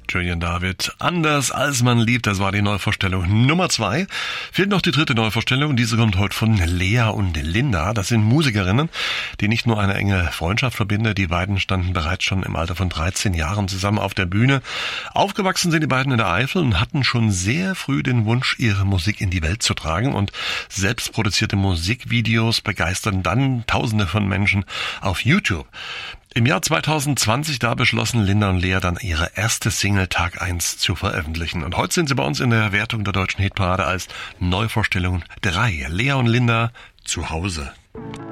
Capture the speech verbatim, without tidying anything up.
Julian David. Anders als man liebt, das war die Neuvorstellung Nummer zwei. Fehlt noch die dritte Neuvorstellung. Diese kommt heute von Lea und Linda. Das sind Musikerinnen, die nicht nur eine enge Freundschaft verbindet. Die beiden standen bereits schon im Alter von dreizehn Jahren zusammen auf der Bühne. Aufgewachsen sind die beiden in der Eifel und hatten schon sehr früh den Wunsch, ihre Musik in die Welt zu tragen. Und selbst produzierte Musikvideos begeistern dann Tausende von Menschen auf YouTube. Im Jahr zwanzig zwanzig, da beschlossen Linda und Lea dann ihre erste Single Tag eins zu veröffentlichen. Und heute sind sie bei uns in der Wertung der deutschen Hitparade als Neuvorstellung drei. Lea und Linda zu Hause.